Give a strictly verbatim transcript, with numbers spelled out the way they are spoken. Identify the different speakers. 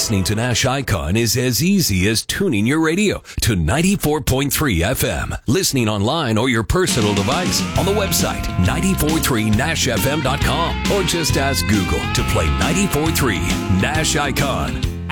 Speaker 1: Listening to Nash Icon is as easy as tuning your radio to ninety-four point three F M. Listening online or your personal device on the website nine four three nash f m dot com or just ask Google to play ninety-four point three Nash Icon.